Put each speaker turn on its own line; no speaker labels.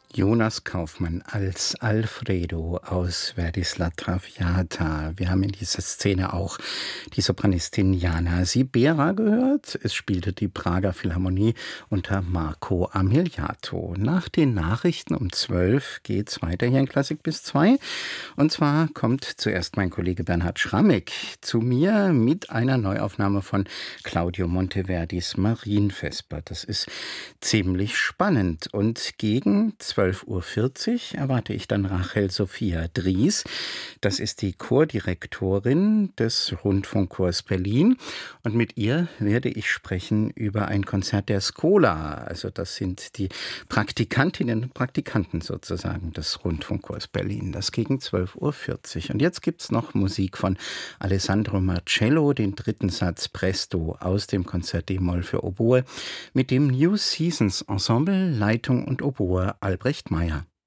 Jonas Kaufmann als Alfredo aus Verdis La Traviata. Wir haben in dieser Szene auch die Sopranistin Jana Sibera gehört. Es spielte die Prager Philharmonie unter Marco Amigliato. Nach den Nachrichten um 12 geht's weiter hier in Klassik bis 2. Und zwar kommt zuerst mein Kollege Bernhard Schrammeck zu mir mit einer Neuaufnahme von Claudio Monteverdis Marienvesper. Das ist ziemlich spannend. Und gegen 12:40 Uhr erwarte ich dann Rachel Sophia Dries. Das ist die Chordirektorin des Rundfunkchors Berlin. Und mit ihr werde ich sprechen über ein Konzert der Schola. Also das sind die Praktikantinnen und Praktikanten sozusagen des Rundfunkchors Berlin. Das gegen 12:40 Uhr. Und jetzt gibt es noch Musik von Alessandro Marcello, den dritten Satz Presto aus dem Konzert D-Moll für Oboe mit dem New Seasons Ensemble, Leitung und Oboe Albrecht Meyer.